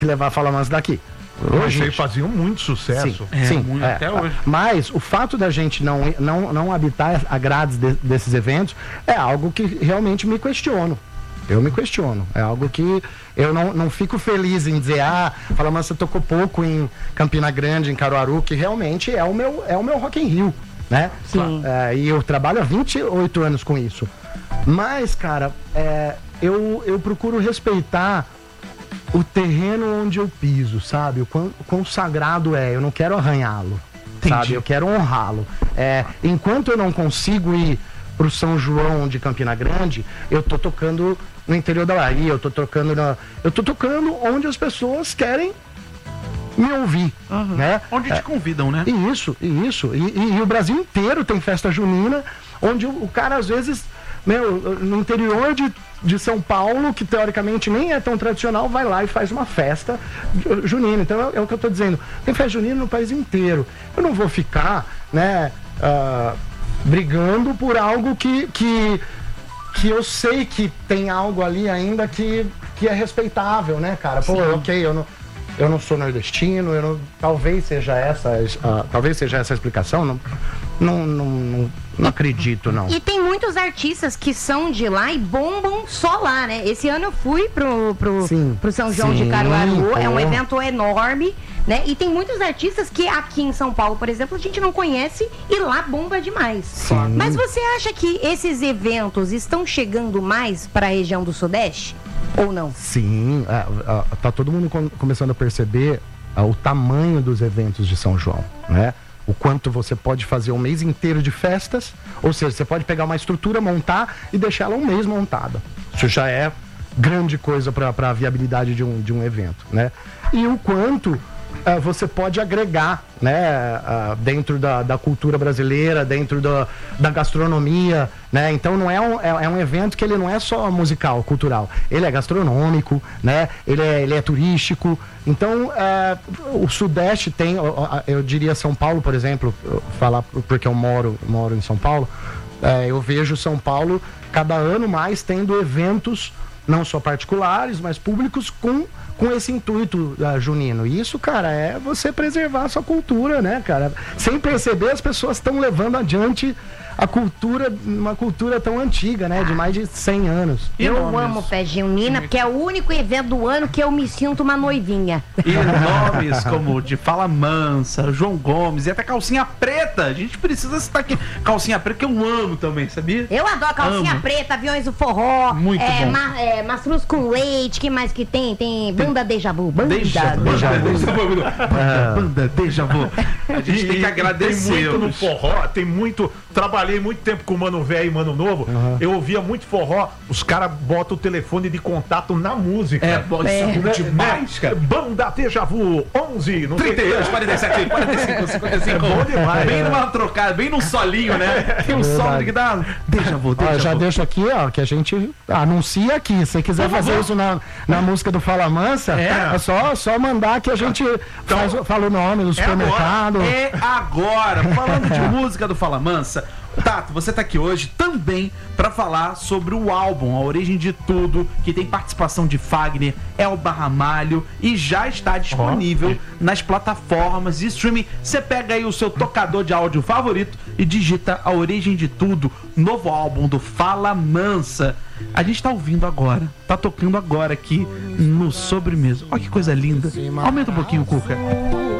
levar a Fala Mansa daqui. Hoje eles faziam muito sucesso. Sim, até hoje. Mas o fato da gente não habitar a grades desses eventos é algo que realmente me questiono. Eu me questiono. É algo que eu não fico feliz em dizer, Fala Mansa tocou pouco em Campina Grande, em Caruaru, que realmente é o meu Rock in Rio, né? Sim. E eu trabalho há 28 anos com isso. Mas, cara, eu procuro respeitar o terreno onde eu piso, sabe? O quão sagrado é. Eu não quero arranhá-lo, sabe? Eu quero honrá-lo. Enquanto eu não consigo ir pro São João de Campina Grande, eu tô tocando no interior da Bahia, eu tô tocando onde as pessoas querem me ouvir, né? Onde te convidam, né? Isso. E o Brasil inteiro tem festa junina, onde o cara, às vezes, no interior de São Paulo, que teoricamente nem é tão tradicional, vai lá e faz uma festa junina. Então é o que eu tô dizendo. Tem festa junina no país inteiro. Eu não vou ficar, né, brigando por algo que eu sei que tem algo ali ainda que é respeitável, né, cara? Pô, ok, eu não sou nordestino, talvez seja essa a explicação, não acredito, não. E tem muitos artistas que são de lá e bombam só lá, né? Esse ano eu fui pro São João de Caruaru, é um evento enorme, né? E tem muitos artistas que aqui em São Paulo, por exemplo, a gente não conhece e lá bomba demais. Sim. Mas você acha que esses eventos estão chegando mais para a região do Sudeste? Ou não? Sim, tá todo mundo começando a perceber o tamanho dos eventos de São João, né? O quanto você pode fazer um mês inteiro de festas, ou seja, você pode pegar uma estrutura, montar e deixar ela um mês montada. Isso já é grande coisa para a viabilidade de um evento, né? E o quanto você pode agregar, né, dentro da cultura brasileira, dentro da gastronomia, né? Então não é um evento que ele não é só musical, cultural, ele é gastronômico, né? Ele é turístico. Então o Sudeste tem, eu diria São Paulo, por exemplo, falar porque eu moro em São Paulo, eu vejo São Paulo cada ano mais tendo eventos não só particulares, mas públicos com esse intuito junino. E isso, cara, é você preservar a sua cultura, né, cara? Sem perceber, as pessoas estão levando adiante a cultura, uma cultura tão antiga, né? De mais de 100 anos. Eu amo Festa Junina, porque é o único evento do ano que eu me sinto uma noivinha. E nomes como de Fala Mansa, João Gomes e até Calcinha Preta. A gente precisa citar aqui Calcinha Preta, que eu amo também, sabia? Eu adoro Calcinha Preta, Aviões do Forró. Muito bom. Mastruz com Leite, que mais que tem? Tem Banda Déjà Vu. Banda Déjà Vu. A gente tem que agradecer. Tem muito no forró, tem muito... Trabalhei muito tempo com o Mano Velho e Mano Novo. Eu ouvia muito forró. Os caras botam o telefone de contato na música. Isso é demais, cara. Banda Déjà Vu 11, não 32, 47, 45, 55. Bom demais. Bem numa trocada, bem num solinho, né? Tem um solo que dá Déjà Vu, já deixo aqui, que a gente anuncia aqui. Se você quiser fazer isso na música do Fala Mansa, é só mandar que a gente fala o nome do supermercado. É agora. Falando de música do Fala Mansa, Tato, você tá aqui hoje também para falar sobre o álbum A Origem de Tudo, que tem participação de Fagner, Elba Ramalho e já está disponível nas plataformas de streaming. Você pega aí o seu tocador de áudio favorito e digita A Origem de Tudo, novo álbum do Fala Mansa. A gente tá ouvindo agora, tá tocando agora aqui no Sobremesa. Olha que coisa linda. Aumenta um pouquinho, Cuca.